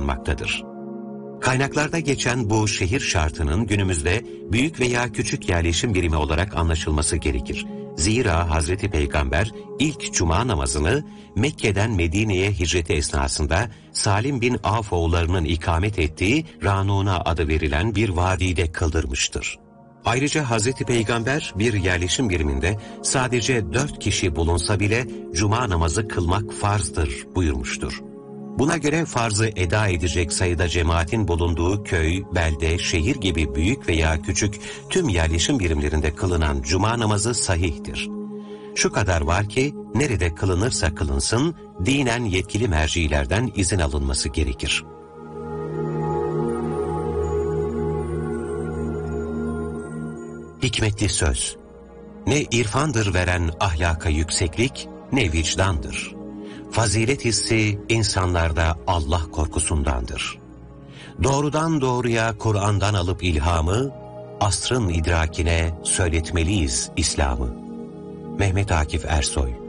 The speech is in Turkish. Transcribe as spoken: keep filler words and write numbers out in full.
sağlanmaktadır. Kaynaklarda geçen bu şehir şartının günümüzde büyük veya küçük yerleşim birimi olarak anlaşılması gerekir. Zira Hazreti Peygamber ilk cuma namazını Mekke'den Medine'ye hicreti esnasında Salim bin Avf oğullarının ikamet ettiği Ranuna adı verilen bir vadide kıldırmıştır. Ayrıca Hazreti Peygamber bir yerleşim biriminde sadece dört kişi bulunsa bile cuma namazı kılmak farzdır buyurmuştur. Buna göre farzı eda edecek sayıda cemaatin bulunduğu köy, belde, şehir gibi büyük veya küçük tüm yerleşim birimlerinde kılınan cuma namazı sahihtir. Şu kadar var ki nerede kılınırsa kılınsın, dinen yetkili mercilerden izin alınması gerekir. Hikmetli söz. Ne irfandır veren ahlaka yükseklik, ne vicdandır. Fazilet hissi insanlarda Allah korkusundandır. Doğrudan doğruya Kur'an'dan alıp ilhamı, asrın idrakine söyletmeliyiz İslam'ı. Mehmet Akif Ersoy.